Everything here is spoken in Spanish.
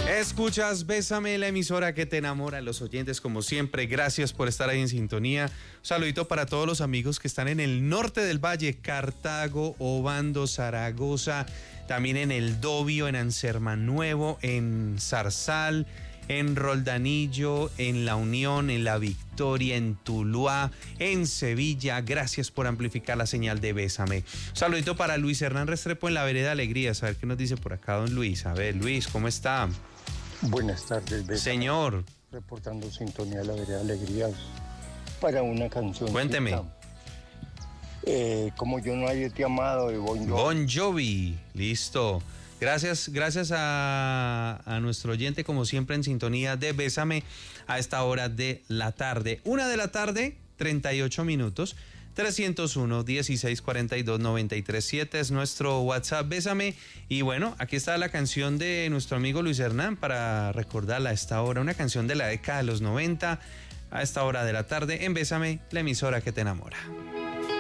Escuchas Bésame, la emisora que te enamora. Los oyentes, como siempre, gracias por estar ahí en sintonía. Un saludito para todos los amigos que están en el norte del valle: Cartago, Obando, Zaragoza, también en El Dobio, en Anserma Nuevo, en Zarzal, en Roldanillo, en La Unión, en La Victoria, en Tuluá, en Sevilla. Gracias por amplificar la señal de Bésame. Un saludito para Luis Hernán Restrepo en la vereda Alegrías. A ver qué nos dice por acá don Luis. A ver, Luis, ¿cómo está? Buenas tardes, Bésame. Señor. Reportando sintonía de la vereda Alegrías para una canción. Cuénteme. Como yo no haya te amado, de Bon Jovi. Bon Jovi, listo. Gracias a nuestro oyente, como siempre, en sintonía de Bésame a esta hora de la tarde. 1 de la tarde, 38 minutos. 301-1642-937 es nuestro WhatsApp Bésame. Y bueno, aquí está la canción de nuestro amigo Luis Hernán para recordarla a esta hora. Una canción de la década de los 90 a esta hora de la tarde en Bésame, la emisora que te enamora.